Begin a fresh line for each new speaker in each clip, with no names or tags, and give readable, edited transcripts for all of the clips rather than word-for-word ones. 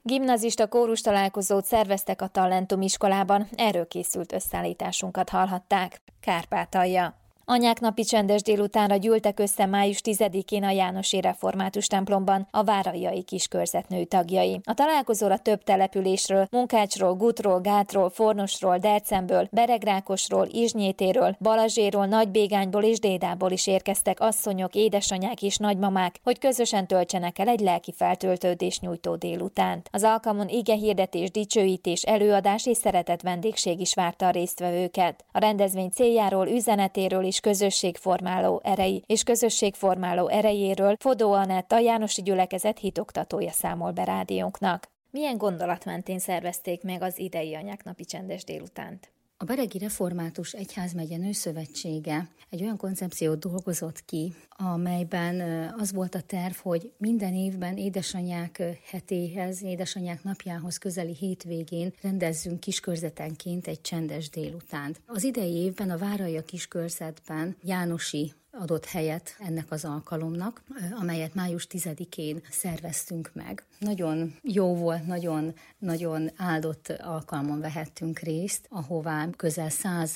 Gimnazista kórus találkozót szerveztek a Talentum iskolában, erről készült összeállításunkat hallhatták. Kárpátalja. Anyák napi csendes délutánra gyűltek össze május 10-én a Jánosi Református templomban a várajai kiskörzet nő tagjai. A találkozóra több településről, Munkácsról, Gutról, Gátról, Fornosról, Dercemből, Beregrákosról, Izsnyétéről, Balazséról, Nagybégányból és Dédából is érkeztek asszonyok, édesanyák és nagymamák, hogy közösen töltsenek el egy lelki feltöltődés nyújtó délutánt. Az alkalmon igehirdetés, dicsőítés, előadás és szeretett vendégség is várta a résztvevőket. A rendezvény céljáról, üzenetéről és közösségformáló erejéről Fodó Anett, a Jánosi gyülekezet hitoktatója számol be rádiónknak. Milyen gondolat mentén szervezték meg az idei Anyák napi csendes délutánt?
A Beregi Református Egyházmegye Nőszövetsége egy olyan koncepciót dolgozott ki, amelyben az volt a terv, hogy minden évben édesanyák hetéhez, édesanyák napjához közeli hétvégén rendezzünk kiskörzetenként egy csendes délutánt. Az idei évben a Váralja kiskörzetben Jánosi adott helyet ennek az alkalomnak, amelyet május 10-én szerveztünk meg. Nagyon jó volt, nagyon áldott alkalmon vehettünk részt, ahová közel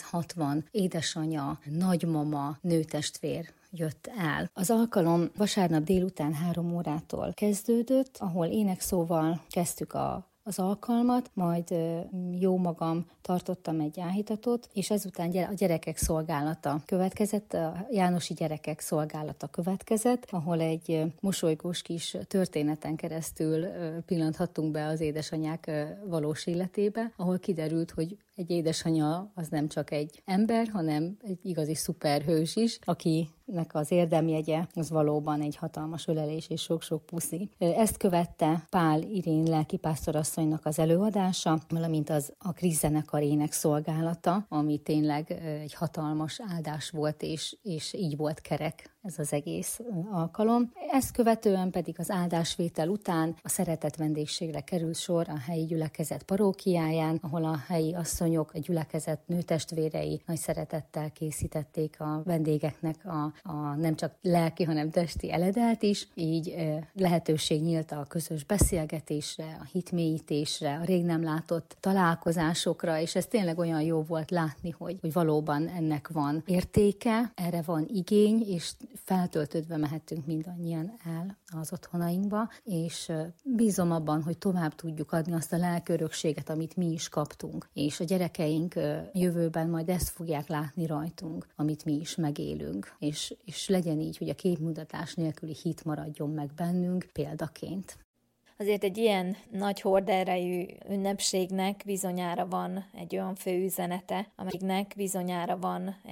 160 édesanya, nagymama, nőtestvér jött el. Az alkalom vasárnap délután 3 órától kezdődött, ahol énekszóval kezdtük az alkalmat, majd jó magam tartottam egy áhítatot, és ezután a gyerekek szolgálata következett, a Jánosi gyerekek szolgálata következett, ahol egy mosolygós kis történeten keresztül pillanthattunk be az édesanyák valós életébe, ahol kiderült, hogy egy édesanya az nem csak egy ember, hanem egy igazi szuperhős is, akinek az érdemjegye az valóban egy hatalmas ölelés és sok-sok puszi. Ezt követte Pál Irén lelkipásztorasszonynak az előadása, valamint a Krisz zenekar énekszolgálata, ami tényleg egy hatalmas áldás volt, és így volt kerek ez az egész alkalom. Ezt követően pedig az áldásvétel után a szeretett vendégségre került sor a helyi gyülekezet parókiáján, ahol a helyi asszonyok, a gyülekezet nőtestvérei nagy szeretettel készítették a vendégeknek a nem csak lelki, hanem testi eledelt is. Így lehetőség nyílt a közös beszélgetésre, a hitmélyítésre, a rég nem látott találkozásokra, és ez tényleg olyan jó volt látni, hogy valóban ennek van értéke, erre van igény, és feltöltődve mehetünk mindannyian el az otthonainkba, és bízom abban, hogy tovább tudjuk adni azt a lelkiörökséget, amit mi is kaptunk, és a gyerekeink jövőben majd ezt fogják látni rajtunk, amit mi is megélünk, és legyen így, hogy a képmutatás nélküli hit maradjon meg bennünk példaként.
Azért egy ilyen nagy horderejű ünnepségnek bizonyára van egy olyan fő üzenete, amelyiknek bizonyára van